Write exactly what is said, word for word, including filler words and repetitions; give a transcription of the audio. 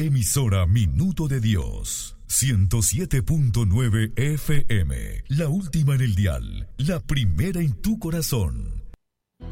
Emisora Minuto de Dios, ciento siete punto nueve F M, la última en el dial, la primera en tu corazón.